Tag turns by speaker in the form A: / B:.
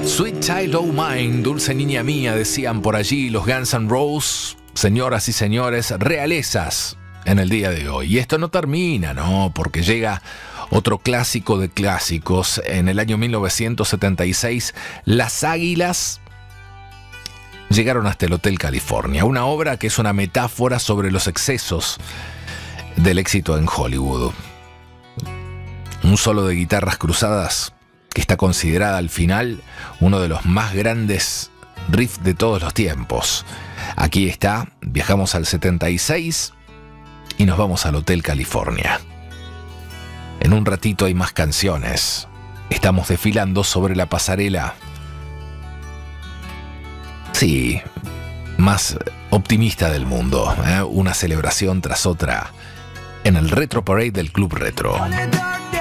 A: Sweet Child O' Mine, dulce niña mía, decían por allí los Guns N' Roses. Señoras y señores, realezas en el día de hoy. Y esto no termina, ¿no? Porque llega otro clásico de clásicos. En el año 1976, Las Águilas llegaron hasta el Hotel California, una obra que es una metáfora sobre los excesos del éxito en Hollywood. Un solo de guitarras cruzadas que está considerada al final uno de los más grandes riffs de todos los tiempos. Aquí está, viajamos al 76 y nos vamos al Hotel California. En un ratito hay más canciones. Estamos desfilando sobre la pasarela. Sí, más optimista del mundo, ¿eh? Una celebración tras otra en el Retro Parade del Club Retro.